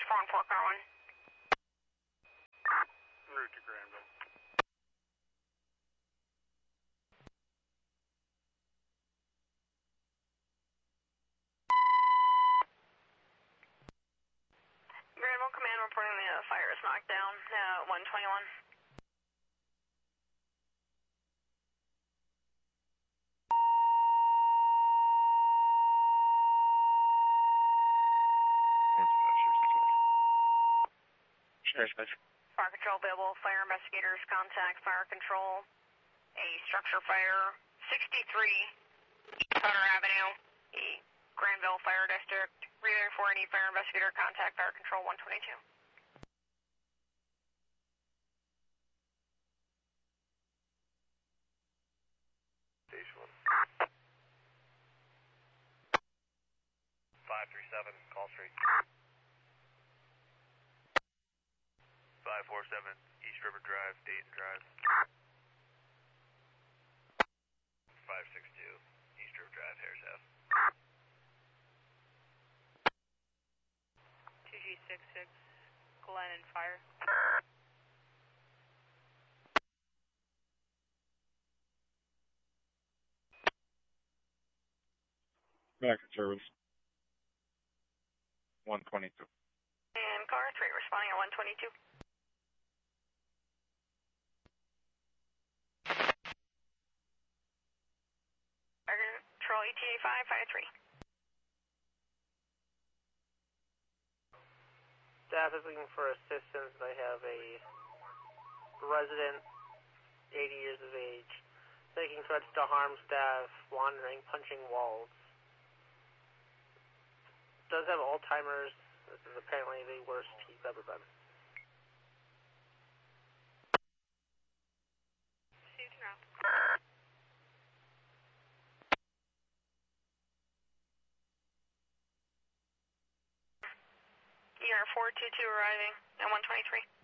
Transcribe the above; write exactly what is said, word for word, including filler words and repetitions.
four one four, car one. En route to Granville. Granville Command reporting the uh, fire is knocked down at one twenty-one. Sheriff's Badge. Fire control available. Fire investigators contact fire control. A structure fire sixty-three East Hunter Avenue, the Granville Fire District. Relay for any fire investigator contact fire control one twenty-two. Station one. five three seven, Call Street. five four seven, East River Drive, Dayton Drive. five six two, East River Drive, Harris Ave. two G six six, Glen and Fire. Back in service. one twenty-two. And car three responding at one twenty-two. Fire control E T A five five three. Staff is looking for assistance. They have a resident, eighty years of age, making threats to harm staff, wandering, punching walls. Does have Alzheimer's. This is apparently the worst he's ever been. Received now. E R four two two arriving at one twenty-three.